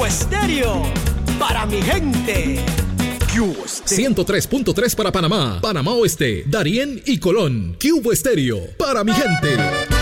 Cubo Estéreo, para mi gente. Cubo Estéreo. 103.3 para Panamá, Panamá Oeste, Darién y Colón. Cubo Estéreo, para mi gente.